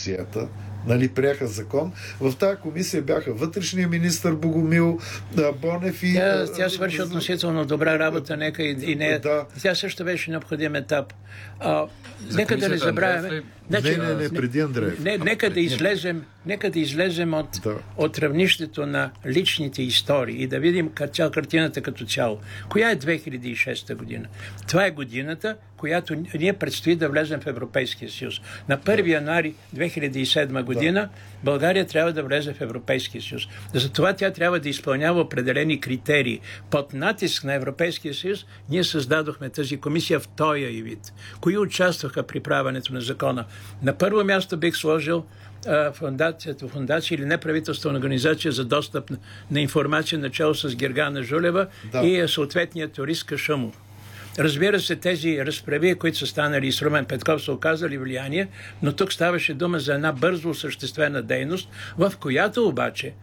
досиета, нали, приеха закон. В тази комисия бяха вътрешния министър Богомил, Бонев и... Тя свърши относително добра работа, нека и не... Да. Тя също беше необходим етап. Нека да не забравяме... Не, преди Андреев. Нека да излезем от равнището на личните истории и да видим картината като цяло. Коя е 2006 година? Това е годината, която ние предстои да влезем в Европейския съюз. На 1 януари 2007 година България трябва да влезе в Европейския съюз. Затова тя трябва да изпълнява определени критерии. Под натиск на Европейския съюз ние създадохме тази комисия в този и вид. Кои участваха при правенето на закона? На първо място бих сложил фундация или неправителствена организация за достъп на информация, начало с Гергана Жулева и съответният юрист Кашъмов. Разбира се, тези разправи, които са станали с Румен Петков, са оказали влияние, но тук ставаше дума за една бързо осъществена дейност, в която обаче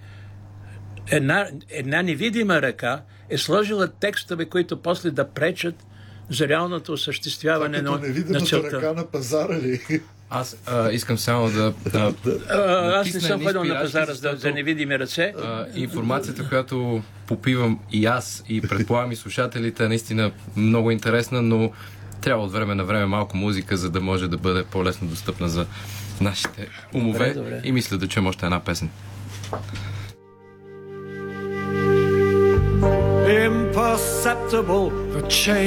една невидима ръка е сложила текстове, които после да пречат за реалното осъществяване на целта. Невидимата ръка на пазара ли? Аз искам само да аз не съм ходил на пазара за невидими ръце. Информацията, която попивам и аз, и предполагам и слушателите, е наистина много интересна, но трябва от време на време малко музика, за да може да бъде по-лесно достъпна за нашите умове. Добре. И мисля да чуем още една песен. Imperceptible, the change